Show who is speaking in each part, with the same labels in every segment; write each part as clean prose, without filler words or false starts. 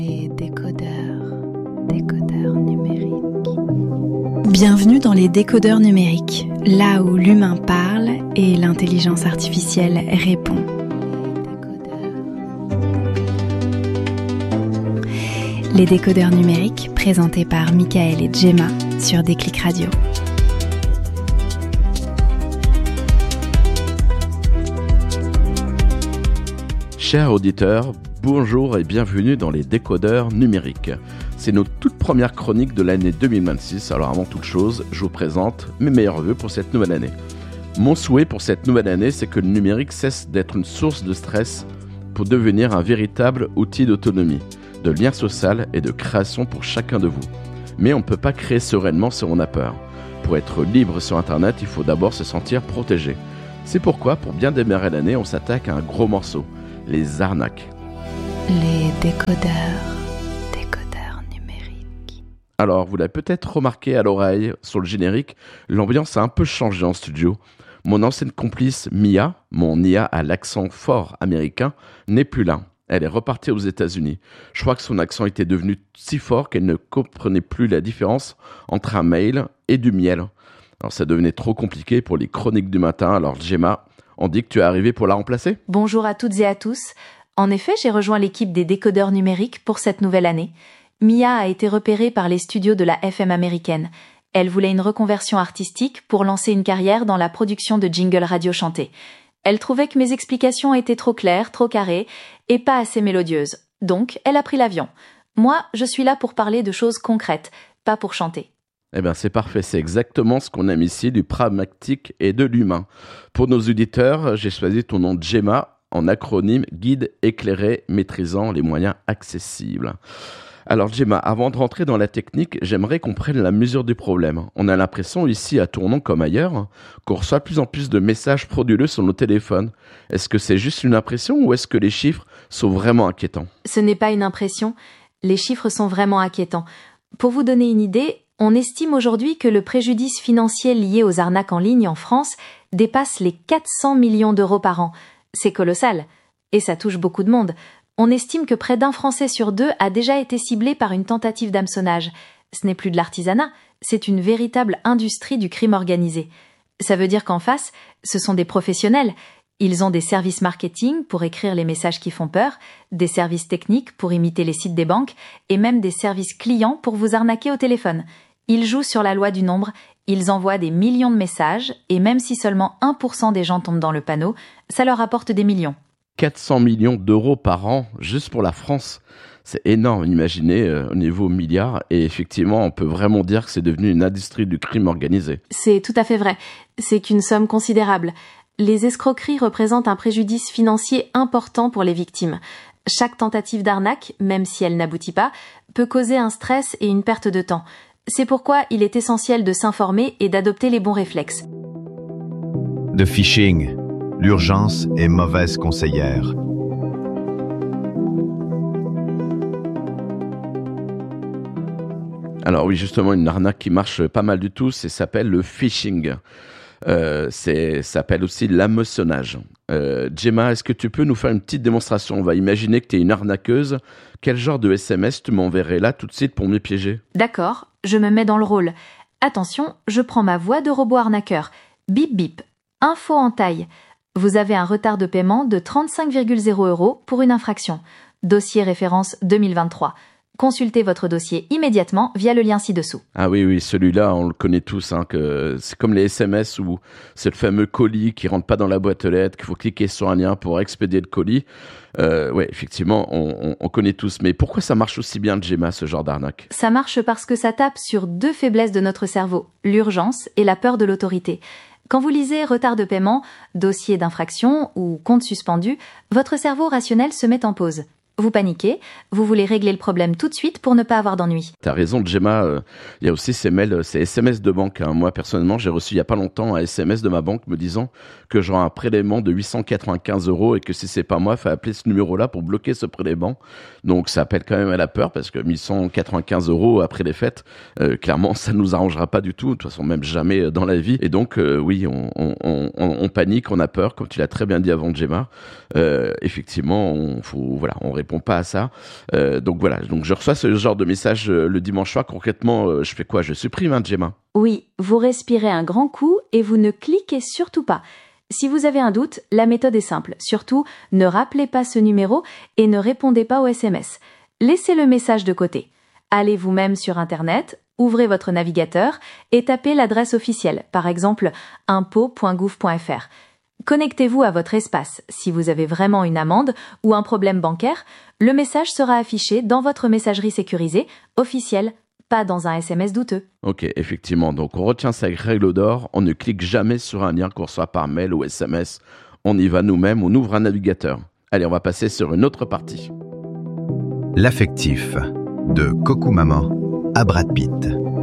Speaker 1: Les décodeurs numériques. Bienvenue dans les décodeurs numériques, là où l'humain parle et l'intelligence artificielle répond. Les décodeurs numériques, présentés par Michael et Gemma sur Déclic Radio.
Speaker 2: Chers auditeurs, bonjour et bienvenue dans les décodeurs numériques. C'est notre toute première chronique de l'année 2026, alors avant toute chose, je vous présente mes meilleurs vœux pour cette nouvelle année. Mon souhait pour cette nouvelle année, c'est que le numérique cesse d'être une source de stress pour devenir un véritable outil d'autonomie, de lien social et de création pour chacun de vous. Mais on ne peut pas créer sereinement si on a peur. Pour être libre sur Internet, il faut d'abord se sentir protégé. C'est pourquoi, pour bien démarrer l'année, on s'attaque à un gros morceau, les arnaques.
Speaker 1: Les décodeurs numériques.
Speaker 2: Alors, vous l'avez peut-être remarqué à l'oreille, sur le générique, l'ambiance a un peu changé en studio. Mon ancienne complice Mia, mon IA à l'accent fort américain, n'est plus là. Elle est repartie aux États-Unis. Je crois que son accent était devenu si fort qu'elle ne comprenait plus la différence entre un mail et du miel. Alors, ça devenait trop compliqué pour les chroniques du matin. Alors, Gemma, on dit que tu es arrivée pour la remplacer ?
Speaker 3: Bonjour à toutes et à tous. En effet, j'ai rejoint l'équipe des décodeurs numériques pour cette nouvelle année. Mia a été repérée par les studios de la FM américaine. Elle voulait une reconversion artistique pour lancer une carrière dans la production de jingles radio chantés. Elle trouvait que mes explications étaient trop claires, trop carrées et pas assez mélodieuses. Donc, elle a pris l'avion. Moi, je suis là pour parler de choses concrètes, pas pour chanter.
Speaker 2: Eh bien, c'est parfait. C'est exactement ce qu'on aime ici, du pragmatique et de l'humain. Pour nos auditeurs, j'ai choisi ton nom de Gemma, en acronyme guide éclairé maîtrisant les moyens accessibles. Alors Gemma, avant de rentrer dans la technique, j'aimerais qu'on prenne la mesure du problème. On a l'impression ici à Tournon comme ailleurs qu'on reçoit de plus en plus de messages frauduleux sur nos téléphones. Est-ce que c'est juste une impression ou est-ce que les chiffres sont vraiment inquiétants ?
Speaker 3: Ce n'est pas une impression, les chiffres sont vraiment inquiétants. Pour vous donner une idée, on estime aujourd'hui que le préjudice financier lié aux arnaques en ligne en France dépasse les 400 millions d'euros par an. C'est colossal. Et ça touche beaucoup de monde. On estime que près d'un Français sur deux a déjà été ciblé par une tentative d'hameçonnage. Ce n'est plus de l'artisanat, c'est une véritable industrie du crime organisé. Ça veut dire qu'en face, ce sont des professionnels. Ils ont des services marketing pour écrire les messages qui font peur, des services techniques pour imiter les sites des banques, et même des services clients pour vous arnaquer au téléphone. Ils jouent sur la loi du nombre, ils envoient des millions de messages, et même si seulement 1% des gens tombent dans le panneau, ça leur apporte des millions.
Speaker 2: 400 millions d'euros par an, juste pour la France. C'est énorme, imaginez, au niveau milliards. Et effectivement, on peut vraiment dire que c'est devenu une industrie du crime organisé.
Speaker 3: C'est tout à fait vrai. C'est qu'une somme considérable. Les escroqueries représentent un préjudice financier important pour les victimes. Chaque tentative d'arnaque, même si elle n'aboutit pas, peut causer un stress et une perte de temps. C'est pourquoi il est essentiel de s'informer et d'adopter les bons réflexes.
Speaker 4: De phishing. L'urgence est mauvaise conseillère.
Speaker 2: Alors oui, justement, une arnaque qui marche pas mal du tout, ça s'appelle le phishing. Ça s'appelle aussi l'hameçonnage. Gemma, est-ce que tu peux nous faire une petite démonstration ? On va imaginer que tu es une arnaqueuse. Quel genre de SMS tu m'enverrais là tout de suite pour me piéger ?
Speaker 3: D'accord, je me mets dans le rôle. Attention, je prends ma voix de robot arnaqueur. Bip bip, info en taille. Vous avez un retard de paiement de 35,0 € pour une infraction. Dossier référence 2023. Consultez votre dossier immédiatement via le lien ci-dessous.
Speaker 2: Ah oui, celui-là, on le connaît tous. Que c'est comme les SMS où c'est le fameux colis qui rentre pas dans la boîte aux lettres, qu'il faut cliquer sur un lien pour expédier le colis. Ouais, effectivement, on connaît tous. Mais pourquoi ça marche aussi bien, Gemma, ce genre d'arnaque ?
Speaker 3: Ça marche parce que ça tape sur deux faiblesses de notre cerveau, l'urgence et la peur de l'autorité. Quand vous lisez retard de paiement, dossier d'infraction ou compte suspendu, votre cerveau rationnel se met en pause. Vous paniquez, vous voulez régler le problème tout de suite pour ne pas avoir d'ennui.
Speaker 2: T'as raison, Gemma, il y a aussi ces mails, ces SMS de banque. Moi, personnellement, j'ai reçu il y a pas longtemps un SMS de ma banque me disant que j'aurai un prélèvement de 895 € et que si c'est pas moi, il faut appeler ce numéro-là pour bloquer ce prélèvement. Donc, ça appelle quand même à la peur parce que 1195 € après les fêtes, clairement, ça nous arrangera pas du tout. De toute façon, même jamais dans la vie. Et donc, oui, on panique, on a peur, comme tu l'as très bien dit avant, Gemma. Effectivement, on répond réponds pas à ça. Donc voilà, donc je reçois ce genre de message le dimanche soir. Concrètement, je fais quoi? Je supprime, Gemma?
Speaker 3: Oui, vous respirez un grand coup et vous ne cliquez surtout pas. Si vous avez un doute, la méthode est simple. Surtout, ne rappelez pas ce numéro et ne répondez pas aux SMS. Laissez le message de côté. Allez vous-même sur Internet, ouvrez votre navigateur et tapez l'adresse officielle, par exemple impôts.gouv.fr. Connectez-vous à votre espace. Si vous avez vraiment une amende ou un problème bancaire, le message sera affiché dans votre messagerie sécurisée, officielle, pas dans un SMS douteux.
Speaker 2: Ok, effectivement. Donc, on retient cette règle d'or. On ne clique jamais sur un lien qu'on reçoit par mail ou SMS. On y va nous-mêmes, on ouvre un navigateur. Allez, on va passer sur une autre partie.
Speaker 4: L'affectif, de Coucou Maman à Brad Pitt.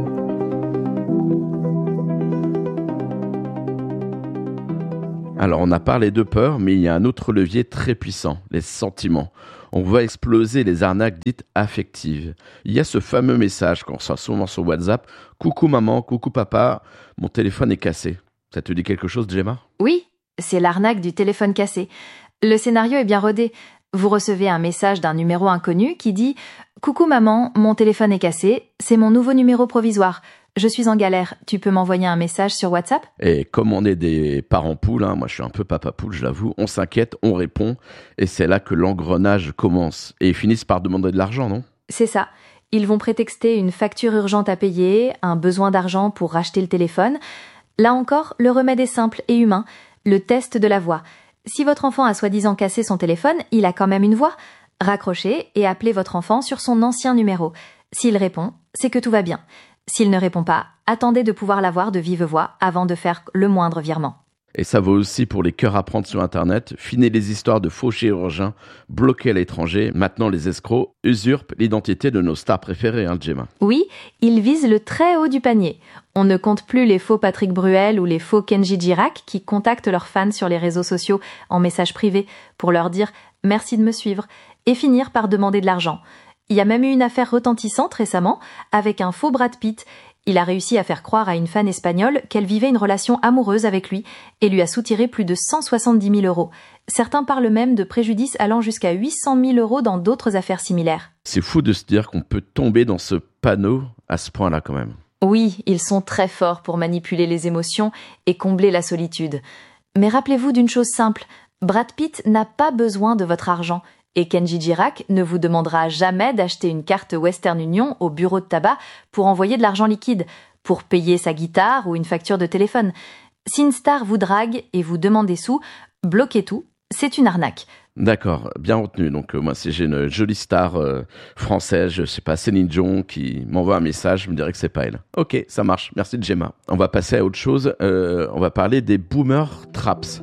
Speaker 2: Alors, on a parlé de peur, mais il y a un autre levier très puissant, les sentiments. On va exploser les arnaques dites affectives. Il y a ce fameux message qu'on reçoit souvent sur WhatsApp. « Coucou maman, coucou papa, mon téléphone est cassé ». Ça te dit quelque chose, Gemma?
Speaker 3: Oui, c'est l'arnaque du téléphone cassé. Le scénario est bien rodé. Vous recevez un message d'un numéro inconnu qui dit « Coucou maman, mon téléphone est cassé, c'est mon nouveau numéro provisoire. Je suis en galère, tu peux m'envoyer un message sur WhatsApp ?»
Speaker 2: Et comme on est des parents poules, moi je suis un peu papa poule, je l'avoue, on s'inquiète, on répond, et c'est là que l'engrenage commence. Et ils finissent par demander de l'argent, non?
Speaker 3: C'est ça. Ils vont prétexter une facture urgente à payer, un besoin d'argent pour racheter le téléphone. Là encore, le remède est simple et humain, le test de la voix. Si votre enfant a soi-disant cassé son téléphone, il a quand même une voix. Raccrochez et appelez votre enfant sur son ancien numéro. S'il répond, c'est que tout va bien. S'il ne répond pas, attendez de pouvoir l'avoir de vive voix avant de faire le moindre virement.
Speaker 2: Et ça vaut aussi pour les cœurs à prendre sur Internet. Finez les histoires de faux chirurgiens bloqués à l'étranger. Maintenant, les escrocs usurpent l'identité de nos stars préférées, Gemma.
Speaker 3: Oui, ils visent le très haut du panier. On ne compte plus les faux Patrick Bruel ou les faux Kenji Girac qui contactent leurs fans sur les réseaux sociaux en message privé pour leur dire « merci de me suivre » et finir par demander de l'argent. Il y a même eu une affaire retentissante récemment avec un faux Brad Pitt. Il a réussi à faire croire à une fan espagnole qu'elle vivait une relation amoureuse avec lui et lui a soutiré plus de 170 000 €. Certains parlent même de préjudice allant jusqu'à 800 000 € dans d'autres affaires similaires.
Speaker 2: C'est fou de se dire qu'on peut tomber dans ce panneau à ce point-là quand même.
Speaker 3: Oui, ils sont très forts pour manipuler les émotions et combler la solitude. Mais rappelez-vous d'une chose simple, Brad Pitt n'a pas besoin de votre argent. Et Kenji Girac ne vous demandera jamais d'acheter une carte Western Union au bureau de tabac pour envoyer de l'argent liquide, pour payer sa guitare ou une facture de téléphone. Si une star vous drague et vous demande des sous, bloquez tout, c'est une arnaque.
Speaker 2: D'accord, bien retenu. Donc moi, si j'ai une jolie star française, je sais pas, Céline Dion, qui m'envoie un message, je me dirais que c'est pas elle. Ok, ça marche. Merci Gemma. On va passer à autre chose. On va parler des boomer traps.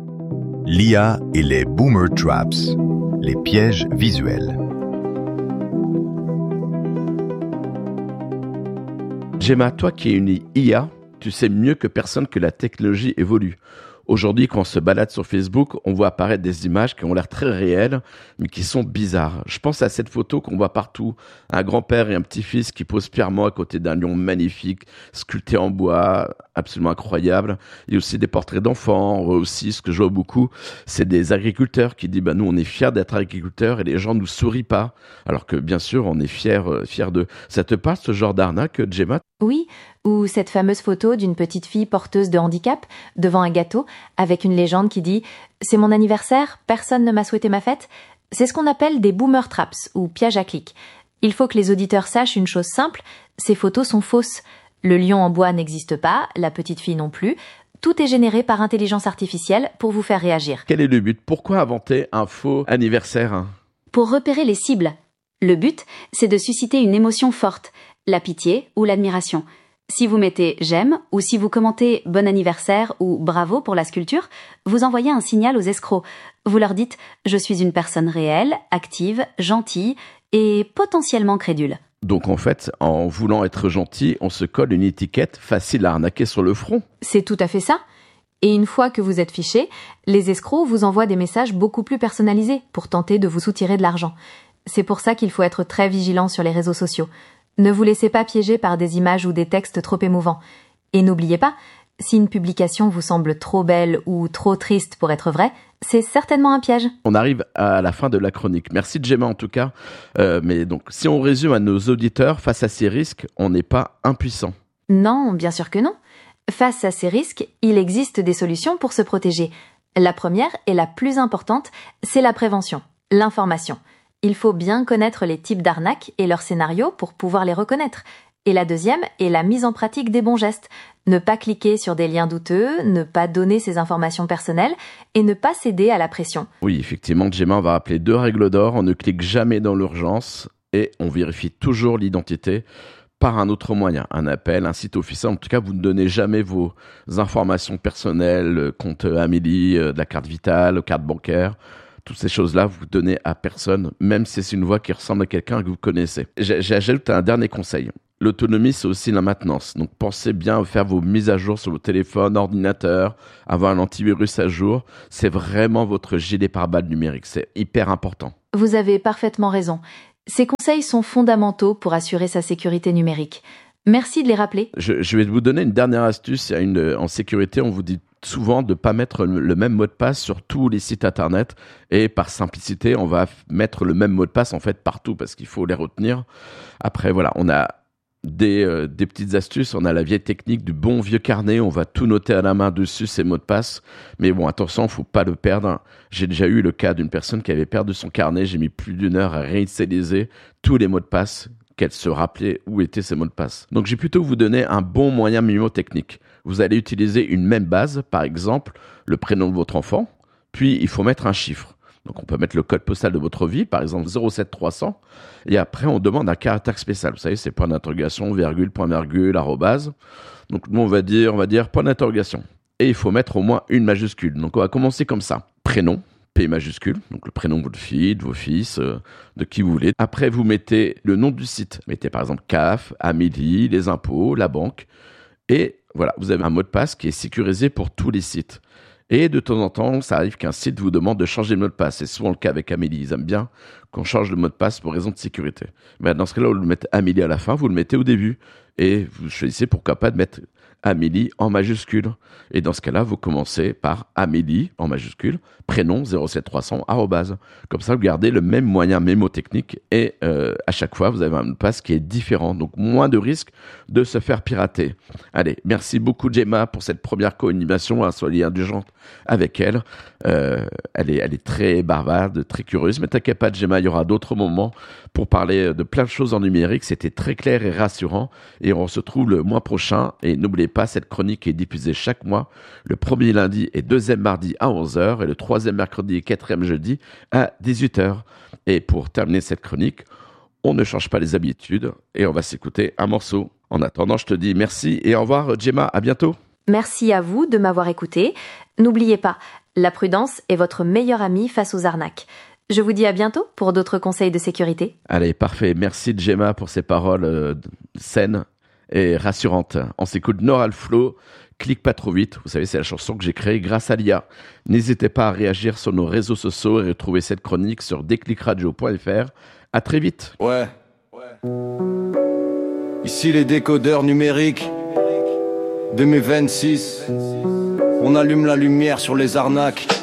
Speaker 4: L'IA et les boomer traps, les pièges visuels.
Speaker 2: Gemma, toi qui es une IA, tu sais mieux que personne que la technologie évolue. Aujourd'hui, quand on se balade sur Facebook, on voit apparaître des images qui ont l'air très réelles, mais qui sont bizarres. Je pense à cette photo qu'on voit partout. Un grand-père et un petit-fils qui posent fièrement à côté d'un lion magnifique, sculpté en bois, absolument incroyable. Il y a aussi des portraits d'enfants. Aussi, ce que je vois beaucoup, c'est des agriculteurs qui disent, nous, on est fiers d'être agriculteurs et les gens nous sourient pas. Alors que, bien sûr, on est fiers d'eux. Ça te parle, ce genre d'arnaque, Gemma?
Speaker 3: Oui, ou cette fameuse photo d'une petite fille porteuse de handicap devant un gâteau avec une légende qui dit « C'est mon anniversaire, personne ne m'a souhaité ma fête ». C'est ce qu'on appelle des boomer traps ou pièges à clics. Il faut que les auditeurs sachent une chose simple, ces photos sont fausses. Le lion en bois n'existe pas, la petite fille non plus. Tout est généré par intelligence artificielle pour vous faire réagir.
Speaker 2: Quel est le but? Pourquoi inventer un faux anniversaire?
Speaker 3: Pour repérer les cibles. Le but, c'est de susciter une émotion forte, la pitié ou l'admiration. Si vous mettez « j'aime » ou si vous commentez « bon anniversaire » ou « bravo pour la sculpture », vous envoyez un signal aux escrocs. Vous leur dites « je suis une personne réelle, active, gentille et potentiellement crédule ».
Speaker 2: Donc en fait, en voulant être gentil, on se colle une étiquette facile à arnaquer sur le front.
Speaker 3: C'est tout à fait ça. Et une fois que vous êtes fiché, les escrocs vous envoient des messages beaucoup plus personnalisés pour tenter de vous soutirer de l'argent. C'est pour ça qu'il faut être très vigilant sur les réseaux sociaux. Ne vous laissez pas piéger par des images ou des textes trop émouvants. Et n'oubliez pas, Si une publication vous semble trop belle ou trop triste pour être vraie, c'est certainement un piège.
Speaker 2: On arrive à la fin de la chronique. Merci Gemma en tout cas. Mais donc, si on résume à nos auditeurs, face à ces risques, on n'est pas impuissant.
Speaker 3: Non, bien sûr que non. Face à ces risques, il existe des solutions pour se protéger. La première et la plus importante, c'est la prévention, l'information. Il faut bien connaître les types d'arnaques et leurs scénarios pour pouvoir les reconnaître. Et la deuxième est la mise en pratique des bons gestes. Ne pas cliquer sur des liens douteux, ne pas donner ses informations personnelles et ne pas céder à la pression.
Speaker 2: Oui, effectivement, Gemma va rappeler 2 règles d'or. On ne clique jamais dans l'urgence et on vérifie toujours l'identité par un autre moyen, un appel, un site officiel. En tout cas, vous ne donnez jamais vos informations personnelles, compte Amélie, de la carte vitale, carte bancaire. Toutes ces choses-là, vous donnez à personne, même si c'est une voix qui ressemble à quelqu'un que vous connaissez. J'ajoute un dernier conseil. L'autonomie, c'est aussi la maintenance. Donc, pensez bien à faire vos mises à jour sur le téléphone, ordinateur, avoir un antivirus à jour. C'est vraiment votre gilet pare-balles numérique. C'est hyper important.
Speaker 3: Vous avez parfaitement raison. Ces conseils sont fondamentaux pour assurer sa sécurité numérique. Merci de les rappeler.
Speaker 2: Je vais vous donner une dernière astuce. En sécurité, on vous dit souvent de ne pas mettre le même mot de passe sur tous les sites internet. Et par simplicité, on va mettre le même mot de passe en fait partout parce qu'il faut les retenir. Après, voilà, on a des petites astuces. On a la vieille technique du bon vieux carnet. On va tout noter à la main dessus, ces mots de passe. Mais bon, attention, faut pas le perdre. J'ai déjà eu le cas d'une personne qui avait perdu son carnet. J'ai mis plus d'1 heure à réinitialiser tous les mots de passe, qu'elle se rappelait où étaient ces mots de passe. Donc, j'ai plutôt vous donner un bon moyen mnémotechnique. Vous allez utiliser une même base, par exemple, le prénom de votre enfant. Puis, il faut mettre un chiffre. Donc, on peut mettre le code postal de votre ville, par exemple 07300. Et après, on demande un caractère spécial. Vous savez, c'est point d'interrogation, virgule, point virgule, arrobase. Donc, nous, on va dire point d'interrogation. Et il faut mettre au moins une majuscule. Donc, on va commencer comme ça. Prénom, P majuscule. Donc, le prénom de votre fille, de vos fils, de qui vous voulez. Après, vous mettez le nom du site. Mettez, par exemple, CAF, Amélie, les impôts, la banque. Et voilà, vous avez un mot de passe qui est sécurisé pour tous les sites. Et de temps en temps, ça arrive qu'un site vous demande de changer le mot de passe. C'est souvent le cas avec Amélie. Ils aiment bien qu'on change le mot de passe pour raison de sécurité. Mais dans ce cas-là, vous le mettez Amélie à la fin, vous le mettez au début. Et vous choisissez pourquoi pas de mettre Amélie en majuscule. Et dans ce cas-là, vous commencez par Amélie en majuscule, prénom 07300, arrobase. Comme ça, vous gardez le même moyen mémotechnique et à chaque fois, vous avez un mot de passe qui est différent. Donc, moins de risques de se faire pirater. Allez, merci beaucoup Gemma pour cette première co-animation. Soyez indulgente avec elle. Elle est très bavarde, très curieuse. Mais t'inquiète pas Gemma, il y aura d'autres moments pour parler de plein de choses en numérique. C'était très clair et rassurant. Et on se retrouve le mois prochain. Et n'oubliez pas, cette chronique est diffusée chaque mois, le premier lundi et deuxième mardi à 11h et le troisième mercredi et quatrième jeudi à 18h. Et pour terminer cette chronique, on ne change pas les habitudes et on va s'écouter un morceau. En attendant, je te dis merci et au revoir Gemma, à bientôt.
Speaker 3: Merci à vous de m'avoir écouté. N'oubliez pas, la prudence est votre meilleur ami face aux arnaques. Je vous dis à bientôt pour d'autres conseils de sécurité.
Speaker 2: Allez, parfait. Merci Gemma pour ces paroles saines et rassurantes. On s'écoute Noral Flow, Clique pas trop vite. Vous savez, c'est la chanson que j'ai créée grâce à l'IA. N'hésitez pas à réagir sur nos réseaux sociaux et retrouver cette chronique sur déclicradio.fr. À très vite.
Speaker 5: Ouais. Ici les décodeurs numériques 2026. On allume la lumière sur les arnaques.